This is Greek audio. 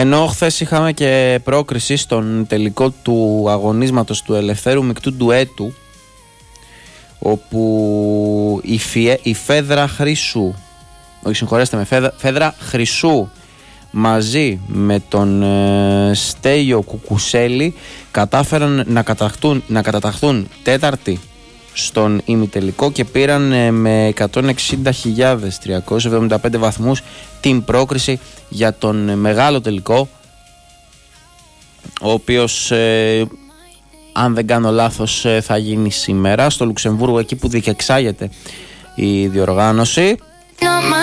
Ενώ χθες είχαμε και πρόκριση στον τελικό του αγωνίσματος του ελευθέρου μεικτού ντουέτου, όπου η Φέδρα Χρυσού, όχι συγχωρέστε με, Φέδρα Χρυσού μαζί με τον Στέλιο Κουκουσέλη κατάφεραν να καταταχθούν τέταρτη στον ημιτελικό και πήραν με 160.375 βαθμούς την πρόκριση για τον μεγάλο τελικό, ο οποίος αν δεν κάνω λάθος θα γίνει σήμερα στο Λουξεμβούργο, εκεί που διεξάγεται η διοργάνωση.